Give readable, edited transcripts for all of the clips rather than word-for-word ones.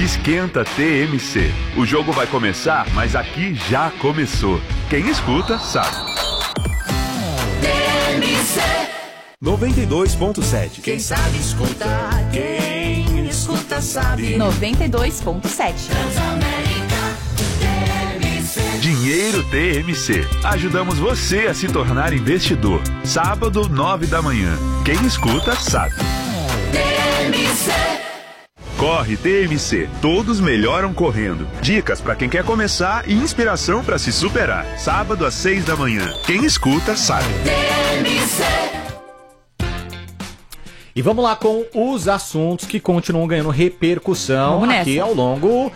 Esquenta TMC. O jogo vai começar, mas aqui já começou. Quem escuta, sabe. TMC 92.7. Quem sabe escuta, quem escuta sabe. 92.7. Dinheiro TMC. Ajudamos você a se tornar investidor. Sábado, 9 da manhã. Quem escuta, sabe. TMC. Corre TMC. Todos melhoram correndo. Dicas para quem quer começar e inspiração para se superar. Sábado às 6 da manhã. Quem escuta, sabe. TMC. E vamos lá com os assuntos que continuam ganhando repercussão aqui ao longo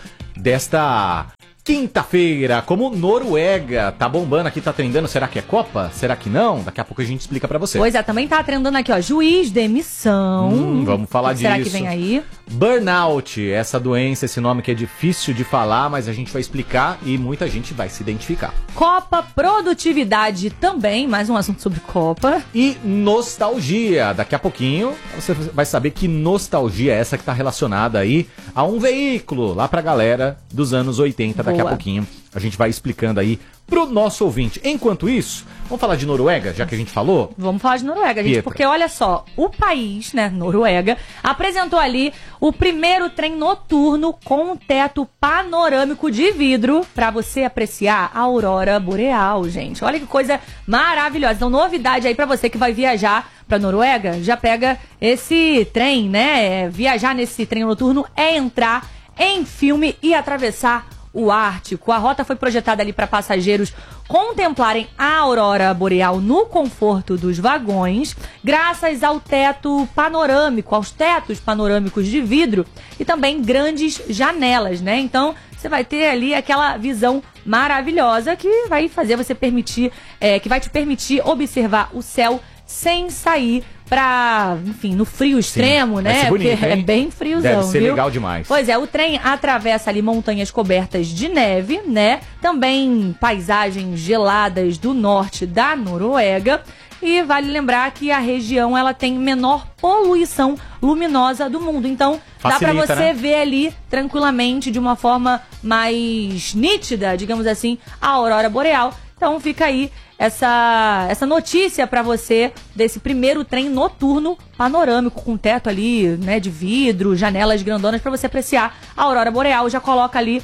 desta quinta-feira, como Noruega tá bombando aqui, tá trendando. Será que é Copa? Será que não? Daqui a pouco a gente explica pra você. Pois é, também tá trendando aqui, ó, juiz, demissão. Vamos falar disso. Será que vem aí? Burnout, essa doença, esse nome que é difícil de falar, mas a gente vai explicar e muita gente vai se identificar. Copa, produtividade também, mais um assunto sobre Copa. E nostalgia, daqui a pouquinho você vai saber que nostalgia é essa que tá relacionada aí a um veículo lá pra galera dos anos 80, daqui a pouquinho. A gente vai explicando aí pro nosso ouvinte. Enquanto isso, vamos falar de Noruega, já que a gente falou? Vamos falar de Noruega, gente, porque olha só, o país, né, Noruega, apresentou ali o primeiro trem noturno com um teto panorâmico de vidro pra você apreciar a aurora boreal, gente. Olha que coisa maravilhosa. Então, novidade aí pra você que vai viajar pra Noruega, já pega esse trem, né? Viajar nesse trem noturno é entrar em filme e atravessar o Ártico. A rota foi projetada ali para passageiros contemplarem a aurora boreal no conforto dos vagões, graças ao teto panorâmico, aos tetos panorâmicos de vidro e também grandes janelas, né? Então, você vai ter ali aquela visão maravilhosa que vai fazer você que vai te permitir observar o céu sem sair pra, enfim, no frio extremo, sim, né? Bonito, porque é bem friozão, deve ser viu? legal demais. Pois é, o trem atravessa ali montanhas cobertas de neve, né? Também paisagens geladas do norte da Noruega. E vale lembrar que a região, ela tem menor poluição luminosa do mundo. Então, facilita, dá pra você, né, ver ali tranquilamente, de uma forma mais nítida, digamos assim, a aurora boreal. Então fica aí essa notícia pra você desse primeiro trem noturno panorâmico com teto ali, né, de vidro, janelas grandonas pra você apreciar a aurora boreal. Já coloca ali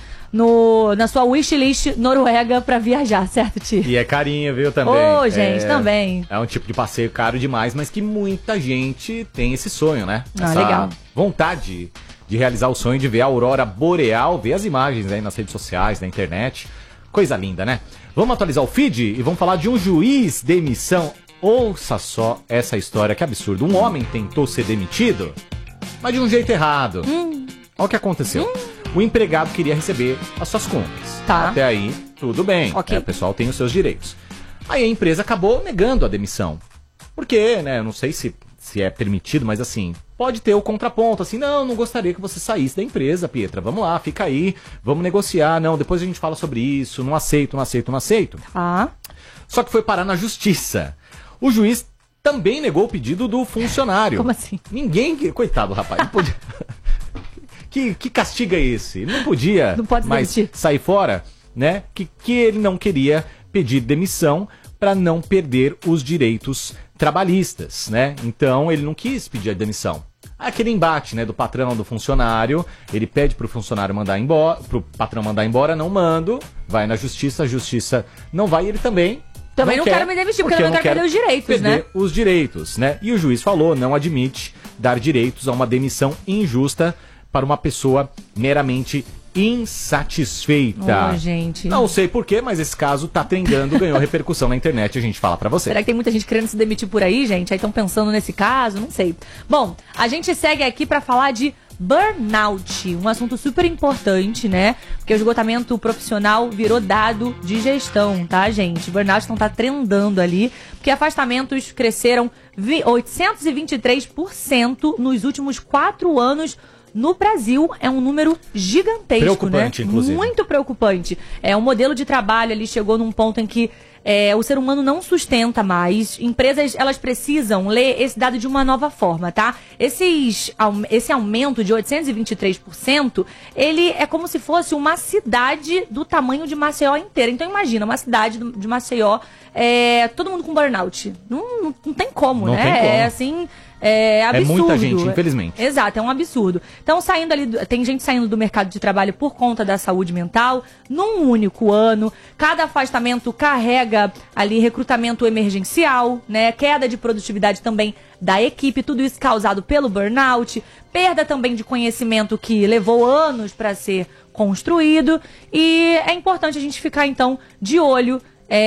na sua wishlist Noruega pra viajar, certo, Ti? E é carinho, viu, também. Ô, gente, também. É um tipo de passeio caro demais, mas que muita gente tem esse sonho, né? Essa legal. Vontade de realizar o sonho de ver a aurora boreal, ver as imagens aí nas redes sociais, na internet. Coisa linda, né? Vamos atualizar o feed e vamos falar de um juiz demissão. Ouça só essa história, que absurdo. Um homem tentou ser demitido, mas de um jeito errado. Olha o que aconteceu. O empregado queria receber as suas contas. Tá. Até aí, tudo bem. Ok. O pessoal tem os seus direitos. Aí a empresa acabou negando a demissão. Porque, né, eu não sei se é permitido, mas assim, pode ter o contraponto, assim, não gostaria que você saísse da empresa, Pietra, vamos lá, fica aí, vamos negociar, não, depois a gente fala sobre isso, não aceito. Ah. Só que foi parar na justiça. O juiz também negou o pedido do funcionário. Como assim? Coitado, rapaz, não podia... que castigo é esse? Ele não podia mais sair fora, né? Que ele não queria pedir demissão para não perder os direitos trabalhistas, né? Então ele não quis pedir a demissão. Aquele embate, né, do patrão do funcionário, ele pede pro funcionário mandar embora, pro patrão mandar embora, não mando, vai na justiça, a justiça não vai, e ele também não quero me demitir, porque eu não quero perder os direitos, né? Os direitos, né? E o juiz falou, não admite dar direitos a uma demissão injusta para uma pessoa meramente insatisfeita. Gente. Não sei porquê, mas esse caso tá trendando, ganhou repercussão na internet, a gente fala pra você. Será que tem muita gente querendo se demitir por aí, gente? Aí estão pensando nesse caso? Não sei. Bom, a gente segue aqui pra falar de burnout, um assunto super importante, né? Porque o esgotamento profissional virou dado de gestão, tá, gente? Burnout não tá trendando ali, porque afastamentos cresceram 823% nos últimos 4 anos no Brasil. É um número gigantesco, preocupante, né? Inclusive. Muito preocupante. O modelo de trabalho ali chegou num ponto em que o ser humano não sustenta mais. Empresas, elas precisam ler esse dado de uma nova forma, tá? Esse aumento de 823%, ele é como se fosse uma cidade do tamanho de Maceió inteira. Então imagina, uma cidade de Maceió, todo mundo com burnout. Não tem como, né? Tem como. É assim... É absurdo. É muita gente, infelizmente. Exato, é um absurdo. Então, tem gente saindo do mercado de trabalho por conta da saúde mental, num único ano. Cada afastamento carrega ali recrutamento emergencial, né? Queda de produtividade também da equipe, tudo isso causado pelo burnout, perda também de conhecimento que levou anos para ser construído. E é importante a gente ficar, então, de olho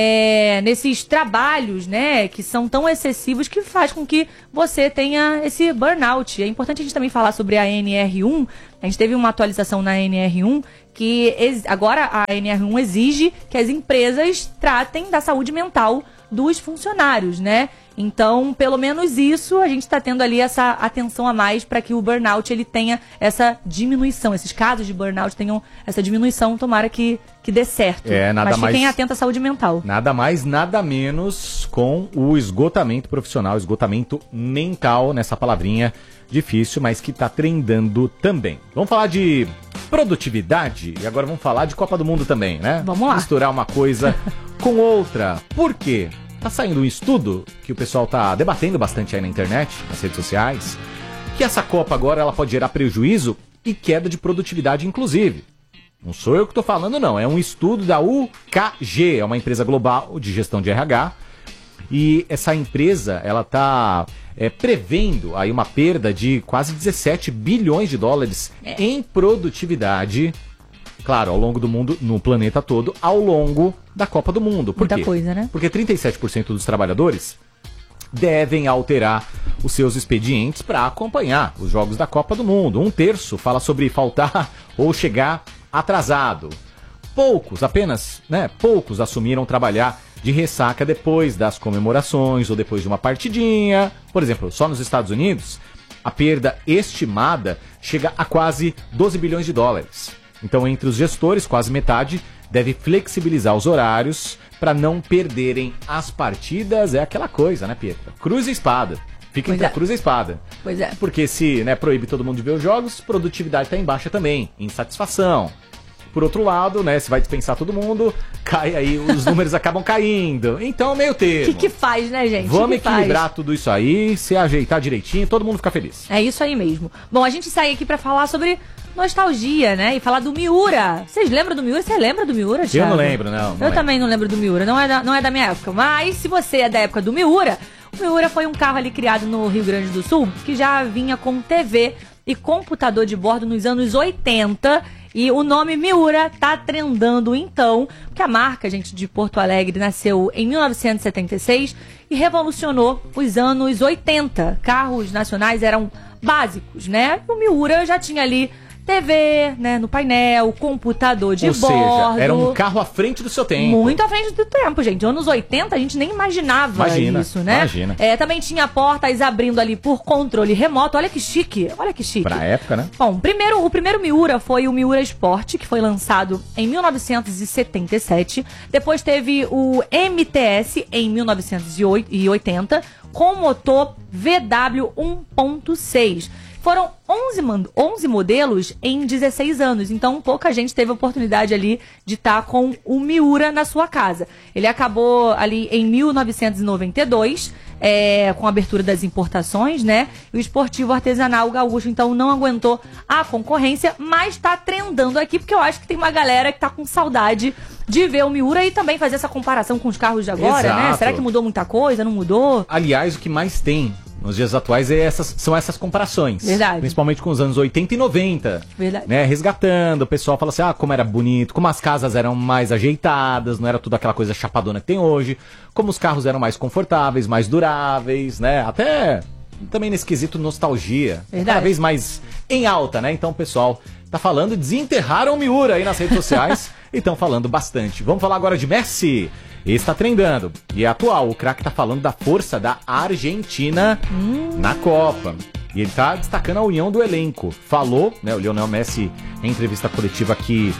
nesses trabalhos, né, que são tão excessivos, que faz com que você tenha esse burnout. É importante a gente também falar sobre a NR1. A gente teve uma atualização na NR1 que agora a NR1 exige que as empresas tratem da saúde mental dos funcionários, né? Então, pelo menos isso, a gente está tendo ali essa atenção a mais para que o burnout ele tenha essa diminuição, esses casos de burnout tenham essa diminuição, tomara que dê certo. Mas fiquem atentos à saúde mental. Nada mais, nada menos com o esgotamento profissional, esgotamento mental, nessa palavrinha difícil, mas que está trendando também. Vamos falar de produtividade e agora vamos falar de Copa do Mundo também, né? Vamos lá. Misturar uma coisa com outra. Por quê? Tá saindo um estudo que o pessoal tá debatendo bastante aí na internet, nas redes sociais, que essa Copa agora ela pode gerar prejuízo e queda de produtividade, inclusive. Não sou eu que tô falando, não. É um estudo da UKG, é uma empresa global de gestão de RH. E essa empresa, ela tá prevendo aí uma perda de quase 17 bilhões de dólares em produtividade, claro, ao longo do mundo, no planeta todo, ao longo da Copa do Mundo. Por quê? Muita coisa, né? Porque 37% dos trabalhadores devem alterar os seus expedientes para acompanhar os jogos da Copa do Mundo. 1/3 fala sobre faltar ou chegar atrasado. Poucos assumiram trabalhar de ressaca depois das comemorações ou depois de uma partidinha. Por exemplo, só nos Estados Unidos, a perda estimada chega a quase 12 bilhões de dólares. Então, entre os gestores, quase metade deve flexibilizar os horários para não perderem as partidas. É aquela coisa, né, Pietra? Cruz e espada. Fica entre a cruz e a espada. Pois é. Porque se proíbe todo mundo de ver os jogos, produtividade está em baixa também, insatisfação. Por outro lado, né, se vai dispensar todo mundo, cai aí, os números acabam caindo. Então, meio termo. O que faz, né, gente? Vamos equilibrar tudo isso aí, se ajeitar direitinho, todo mundo fica feliz. É isso aí mesmo. Bom, a gente sai aqui pra falar sobre nostalgia, né? E falar do Miura. Vocês lembram do Miura? Você lembra do Miura, Thiago? Eu não lembro, não. Eu também não lembro do Miura. Não é da minha época. Mas se você é da época do Miura, o Miura foi um carro ali criado no Rio Grande do Sul, que já vinha com TV e computador de bordo nos anos 80. E o nome Miura tá trendando então, porque a marca, gente, de Porto Alegre nasceu em 1976 e revolucionou os anos 80. Carros nacionais eram básicos, né? O Miura já tinha ali TV, né, no painel, computador de bordo. Ou seja, era um carro à frente do seu tempo. Muito à frente do tempo, gente. Anos 80 a gente nem imaginava isso, né? Imagina. Também tinha portas abrindo ali por controle remoto. Olha que chique, olha que chique. Pra época, né? Bom, o primeiro Miura foi o Miura Sport, que foi lançado em 1977. Depois teve o MTS em 1980, com motor VW 1.6. Foram 11 modelos em 16 anos, então pouca gente teve a oportunidade ali de estar com o Miura na sua casa. Ele acabou ali em 1992, com a abertura das importações, né? E o esportivo artesanal gaúcho, então, não aguentou a concorrência, mas tá trendando aqui, porque eu acho que tem uma galera que tá com saudade de ver o Miura e também fazer essa comparação com os carros de agora, Exato. Né? Será que mudou muita coisa? Não mudou? Aliás, o que mais tem nos dias atuais são essas comparações. Verdade. Principalmente com os anos 80 e 90. Verdade. Né? Resgatando, o pessoal fala assim, como era bonito, como as casas eram mais ajeitadas, não era tudo aquela coisa chapadona que tem hoje, como os carros eram mais confortáveis, mais duráveis, né? Até também nesse quesito nostalgia. Verdade. Cada vez mais em alta, né? Então o pessoal tá falando, desenterraram o Miura aí nas redes sociais e estão falando bastante. Vamos falar agora de Messi. Esse tá trendando. E é atual. O craque tá falando da força da Argentina na Copa. E ele tá destacando a união do elenco. Falou, né, o Lionel Messi, em entrevista coletiva, que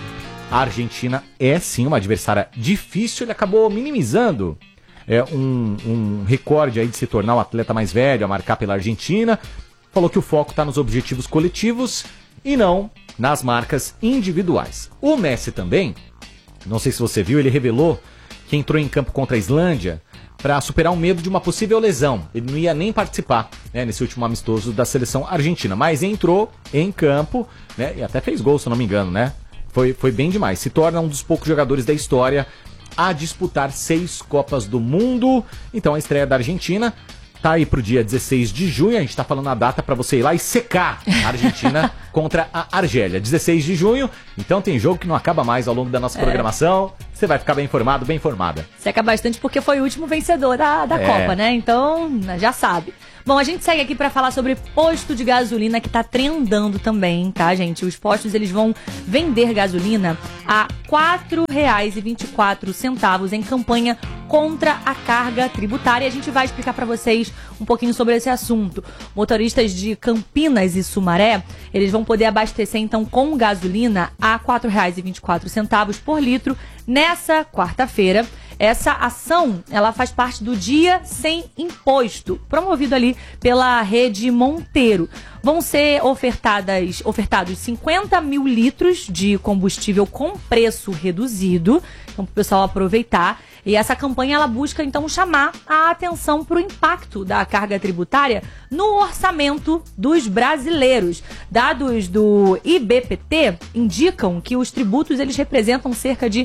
A Argentina é sim uma adversária difícil, ele acabou minimizando um recorde aí de se tornar o atleta mais velho a marcar pela Argentina. Falou que o foco está nos objetivos coletivos e não nas marcas individuais. O Messi também, não sei se você viu, ele revelou que entrou em campo contra a Islândia para superar o medo de uma possível lesão. Ele não ia nem participar, né, nesse último amistoso da seleção argentina, mas entrou em campo, né, e até fez gol, se não me engano, né? Foi bem demais. Se torna um dos poucos jogadores da história a disputar 6 Copas do Mundo. Então a estreia da Argentina tá aí pro dia 16 de junho, a gente tá falando a data para você ir lá e secar a Argentina contra a Argélia. 16 de junho, então tem jogo que não acaba mais ao longo da nossa programação. Você vai ficar bem informado, bem informada. Seca bastante porque foi o último vencedor da Copa, né? Então, já sabe. Bom, a gente segue aqui para falar sobre posto de gasolina que tá trendando também, tá, gente? Os postos, eles vão vender gasolina a R$ 4,24 em campanha contra a carga tributária. A gente vai explicar para vocês um pouquinho sobre esse assunto. Motoristas de Campinas e Sumaré, eles vão poder abastecer então com gasolina a R$ 4,24 por litro nessa quarta-feira. Essa ação, ela faz parte do Dia Sem Imposto, promovido ali pela Rede Monteiro. Vão ser ofertados 50 mil litros de combustível com preço reduzido, então para o pessoal aproveitar. E essa campanha, ela busca então chamar a atenção para o impacto da carga tributária no orçamento dos brasileiros. Dados do IBPT indicam que os tributos, eles representam cerca de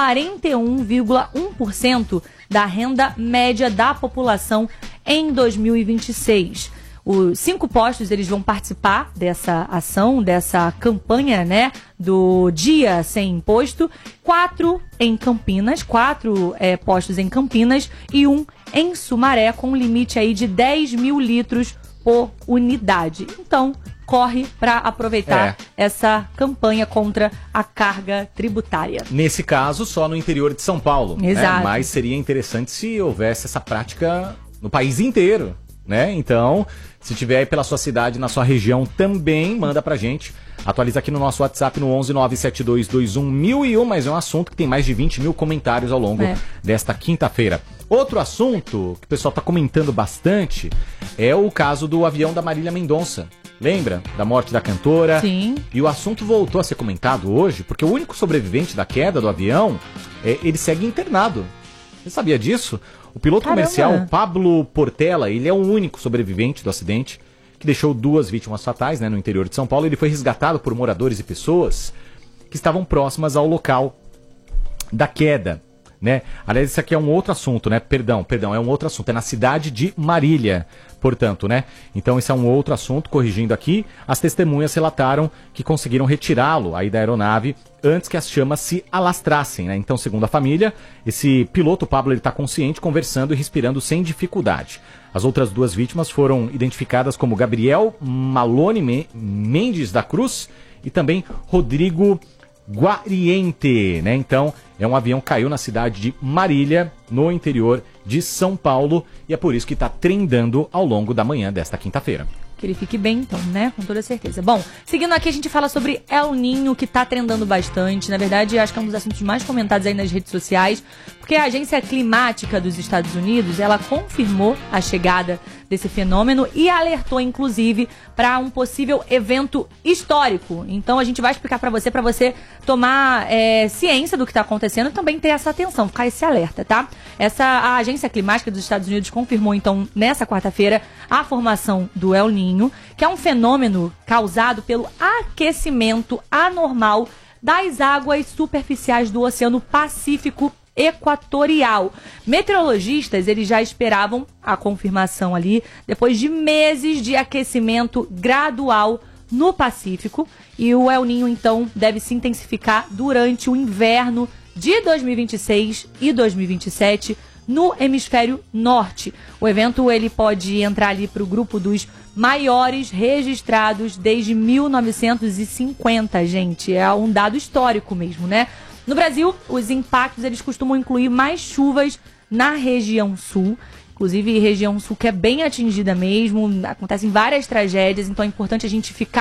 41,1% da renda média da população em 2026. Os 5 postos, eles vão participar dessa ação, dessa campanha, né, do Dia Sem Imposto. 4 em Campinas, 4 postos em Campinas e 1 em Sumaré, com um limite aí de 10 mil litros por unidade. Então, corre para aproveitar essa campanha contra a carga tributária. Nesse caso, só no interior de São Paulo. Exato. Né? Mas seria interessante se houvesse essa prática no país inteiro, né? Então, se tiver aí pela sua cidade, na sua região, também manda pra gente. Atualiza aqui no nosso WhatsApp no 11972211001, mas é um assunto que tem mais de 20 mil comentários ao longo desta quinta-feira. Outro assunto que o pessoal tá comentando bastante é o caso do avião da Marília Mendonça. Lembra da morte da cantora? Sim. E o assunto voltou a ser comentado hoje, porque o único sobrevivente da queda do avião, ele segue internado. Você sabia disso? O piloto comercial Pablo Portela, ele é o único sobrevivente do acidente, que deixou 2 vítimas fatais, né, no interior de São Paulo. Ele foi resgatado por moradores e pessoas que estavam próximas ao local da queda, né? Aliás, isso aqui é um outro assunto, né? Perdão, é um outro assunto. É na cidade de Marília, portanto, né? Então, esse é um outro assunto, corrigindo aqui. As testemunhas relataram que conseguiram retirá-lo aí da aeronave antes que as chamas se alastrassem, né? Então, segundo a família, esse piloto, Pablo, ele está consciente, conversando e respirando sem dificuldade. As outras 2 vítimas foram identificadas como Gabriel Malone Mendes da Cruz e também Rodrigo Guariente, né? Então, é um avião que caiu na cidade de Marília, no interior de São Paulo, e é por isso que está trendando ao longo da manhã desta quinta-feira. Que ele fique bem, então, né? Com toda certeza. Bom, seguindo aqui, a gente fala sobre El Ninho, que tá trendando bastante. Na verdade, acho que é um dos assuntos mais comentados aí nas redes sociais, porque a Agência Climática dos Estados Unidos, ela confirmou a chegada desse fenômeno e alertou, inclusive, para um possível evento histórico. Então, a gente vai explicar para você tomar ciência do que está acontecendo e também ter essa atenção, ficar esse alerta, tá? A Agência Climática dos Estados Unidos confirmou, então, nessa quarta-feira, a formação do El Ninho, que é um fenômeno causado pelo aquecimento anormal das águas superficiais do Oceano Pacífico Equatorial. Meteorologistas, eles já esperavam a confirmação ali, depois de meses de aquecimento gradual no Pacífico, e o El Ninho, então, deve se intensificar durante o inverno de 2026 e 2027 no hemisfério norte. O evento, ele pode entrar ali para o grupo dos maiores registrados desde 1950, gente. É um dado histórico mesmo, né? No Brasil, os impactos, eles costumam incluir mais chuvas na região sul. Inclusive, região sul que é bem atingida mesmo. Acontecem várias tragédias, então é importante a gente ficar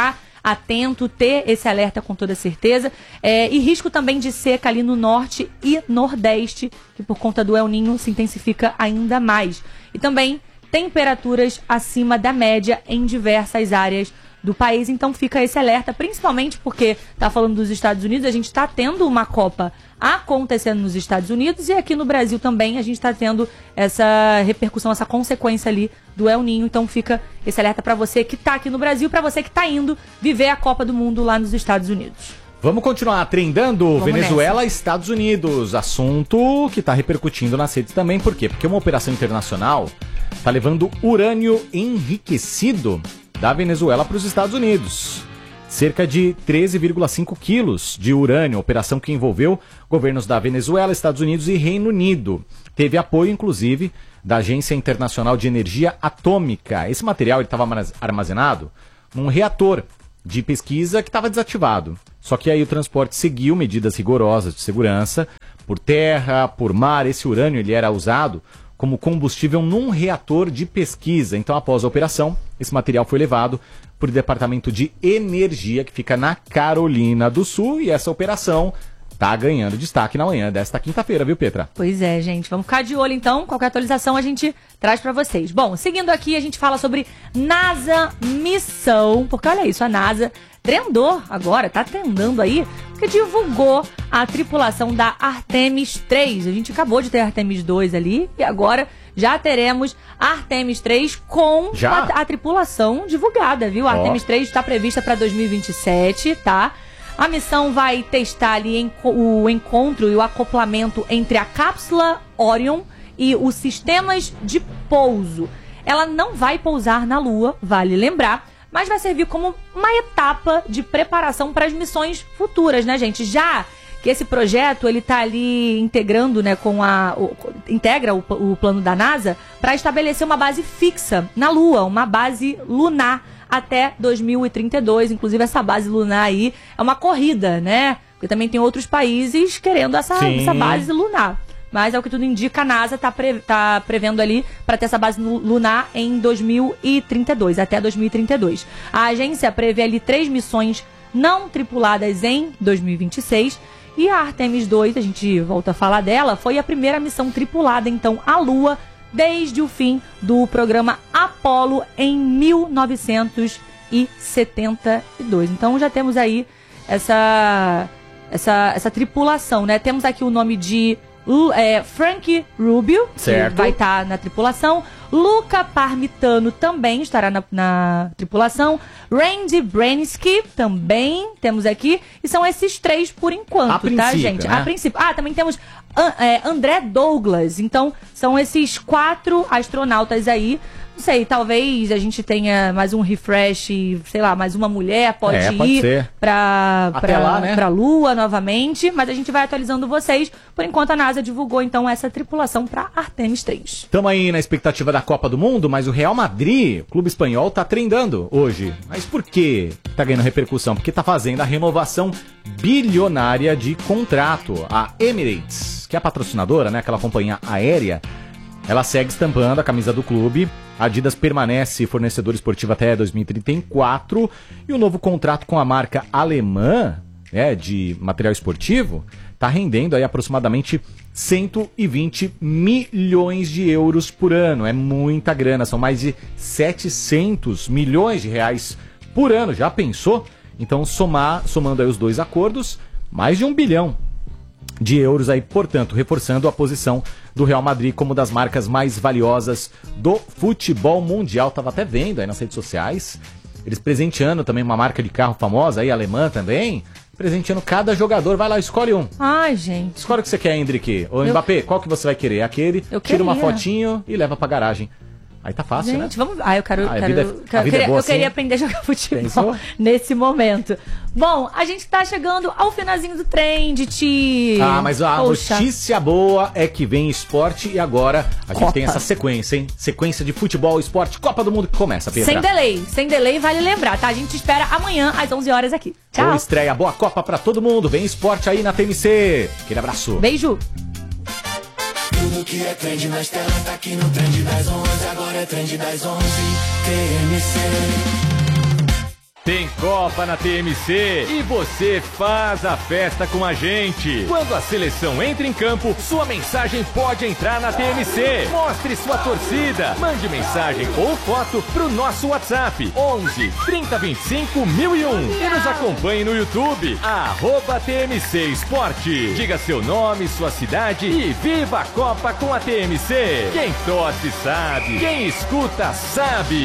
atento, ter esse alerta com toda certeza. E risco também de seca ali no norte e nordeste, que por conta do El Niño se intensifica ainda mais. E também temperaturas acima da média em diversas áreas do país, então fica esse alerta, principalmente porque tá falando dos Estados Unidos, a gente está tendo uma Copa acontecendo nos Estados Unidos e aqui no Brasil também a gente está tendo essa repercussão, essa consequência ali do El Niño, então fica esse alerta para você que tá aqui no Brasil, para você que tá indo viver a Copa do Mundo lá nos Estados Unidos. Vamos continuar trendando. Venezuela, Estados Unidos, assunto que está repercutindo nas redes também, por quê? Porque uma operação internacional está levando urânio enriquecido da Venezuela para os Estados Unidos. Cerca de 13,5 quilos de urânio, operação que envolveu governos da Venezuela, Estados Unidos e Reino Unido. Teve apoio, inclusive, da Agência Internacional de Energia Atômica. Esse material estava armazenado num reator de pesquisa que estava desativado. Só que aí o transporte seguiu medidas rigorosas de segurança. Por terra, por mar, esse urânio ele era usado como combustível num reator de pesquisa. Então, após a operação, esse material foi levado para o Departamento de Energia, que fica na Carolina do Sul, e essa operação tá ganhando destaque na manhã desta quinta-feira, viu, Petra? Pois é, gente. Vamos ficar de olho, então. Qualquer atualização a gente traz para vocês. Bom, seguindo aqui, a gente fala sobre NASA Missão, porque olha isso, a NASA trendou agora, tá trendando aí, porque divulgou a tripulação da Artemis 3. A gente acabou de ter a Artemis 2 ali e agora já teremos a Artemis 3 com a tripulação divulgada, viu? A Artemis 3 está prevista para 2027, tá? A missão vai testar ali o encontro e o acoplamento entre a cápsula Orion e os sistemas de pouso. Ela não vai pousar na Lua, vale lembrar, mas vai servir como uma etapa de preparação para as missões futuras, né, gente? Já que esse projeto, ele tá ali integrando, né, integra o plano da NASA para estabelecer uma base fixa na Lua, uma base lunar até 2032. Inclusive, essa base lunar aí é uma corrida, né? Porque também tem outros países querendo essa base lunar. Mas, ao que tudo indica, a NASA tá prevendo ali para ter essa base lunar em 2032, até 2032. A agência prevê ali 3 missões não tripuladas em 2026. E a Artemis 2, a gente volta a falar dela, foi a primeira missão tripulada, então, à Lua, desde o fim do programa Apollo em 1972. Então, já temos aí essa tripulação, né? Temos aqui o nome de Frank Rubio, certo, que vai estar na tripulação. Luca Parmitano também estará na tripulação. Randy Bransky também temos aqui. E são esses 3 por enquanto, tá, gente? Né? A princípio. Também temos André Douglas. Então, são esses 4 astronautas aí. Não sei, talvez a gente tenha mais um refresh, sei lá, mais uma mulher pode ir pra Lua novamente, mas a gente vai atualizando vocês. Por enquanto a NASA divulgou então essa tripulação pra Artemis 3. Estamos aí na expectativa da Copa do Mundo, mas o Real Madrid, o clube espanhol, tá trendando hoje. Mas por que tá ganhando repercussão? Porque tá fazendo a renovação bilionária de contrato. A Emirates, que é a patrocinadora, né, aquela companhia aérea, ela segue estampando a camisa do clube. A Adidas permanece fornecedor esportivo até 2034. E o novo contrato com a marca alemã, de material esportivo, está rendendo aí aproximadamente 120 milhões de euros por ano. É muita grana, são mais de 700 milhões de reais por ano. Já pensou? Então, somando aí os 2 acordos, mais de 1 bilhão de euros aí, portanto, reforçando a posição do Real Madrid como das marcas mais valiosas do futebol mundial. Tava até vendo aí nas redes sociais, eles presenteando também uma marca de carro famosa aí, alemã também, presenteando cada jogador. Vai lá, escolhe um. Ai, gente. Escolhe o que você quer, Hendrick. Ô, Mbappé, qual que você vai querer? Aquele, tira uma fotinho e leva pra garagem. Aí tá fácil, gente, né? Vamos. Eu queria aprender a jogar futebol. Pensou? Nesse momento. Bom, a gente tá chegando ao finalzinho do trend, mas a notícia boa é que vem esporte e agora a gente tem essa sequência, hein? Sequência de futebol, esporte, Copa do Mundo que começa, Petra. Sem delay, vale lembrar, tá? A gente espera amanhã às 11 horas aqui. Tchau. Boa estreia, boa Copa pra todo mundo. Vem esporte aí na TMC. Aquele abraço. Beijo. Tudo que é trend nas telas tá aqui no Trend das 11. Agora é Trend das 11, TMC. Tem Copa na TMC e você faz a festa com a gente. Quando a seleção entra em campo, sua mensagem pode entrar na TMC. Mostre sua torcida. Mande mensagem ou foto pro nosso WhatsApp 11 30 25 1001 e nos acompanhe no YouTube @TMC Esporte. Diga seu nome, sua cidade e viva a Copa com a TMC. Quem torce sabe, quem escuta sabe.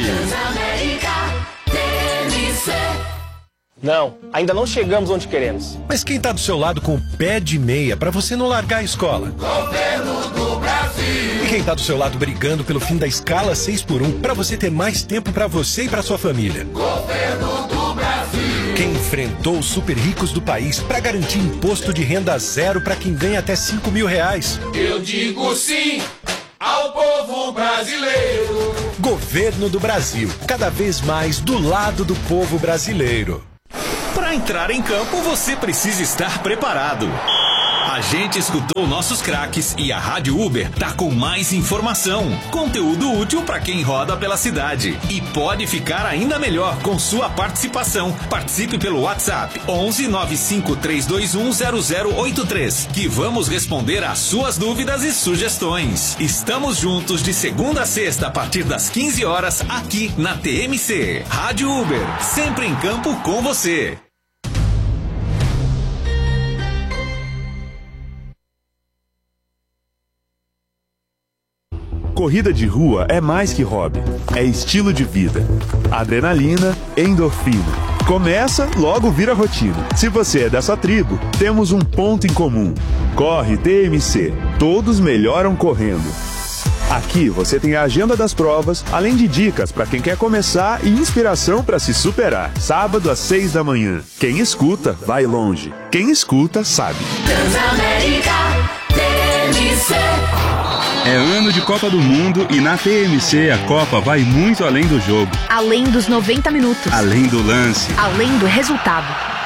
Não, ainda não chegamos onde queremos. Mas quem tá do seu lado com o pé de meia pra você não largar a escola? Governo do Brasil. E quem tá do seu lado brigando pelo fim da escala 6x1 pra você ter mais tempo pra você e pra sua família? Governo do Brasil. Quem enfrentou os super ricos do país pra garantir imposto de renda zero pra quem ganha até R$5.000? Eu digo sim ao povo brasileiro. Governo do Brasil, cada vez mais do lado do povo brasileiro. Para entrar em campo, você precisa estar preparado. A gente escutou nossos craques e a Rádio Uber tá com mais informação, conteúdo útil para quem roda pela cidade. E pode ficar ainda melhor com sua participação. Participe pelo WhatsApp 11 95 321 0083, que vamos responder às suas dúvidas e sugestões. Estamos juntos de segunda a sexta a partir das 15 horas aqui na TMC. Rádio Uber, sempre em campo com você. Corrida de rua é mais que hobby, é estilo de vida. Adrenalina, endorfina. Começa, logo vira rotina. Se você é dessa tribo, temos um ponto em comum. Corre TMC, todos melhoram correndo. Aqui você tem a agenda das provas, além de dicas para quem quer começar e inspiração para se superar. Sábado às 6 da manhã. Quem escuta, vai longe. Quem escuta, sabe. Transamérica TMC. É ano de Copa do Mundo e na TMC a Copa vai muito além do jogo. Além dos 90 minutos. Além do lance. Além do resultado.